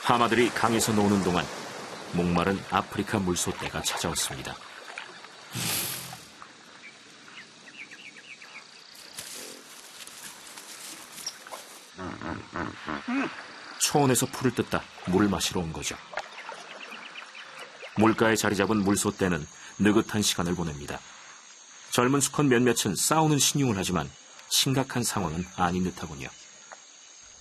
하마들이 강에서 노는 동안 목마른 아프리카 물소떼가 찾아왔습니다. 초원에서 풀을 뜯다 물을 마시러 온 거죠. 물가에 자리 잡은 물소떼는 느긋한 시간을 보냅니다. 젊은 수컷 몇몇은 싸우는 신용을 하지만 심각한 상황은 아닌 듯하군요.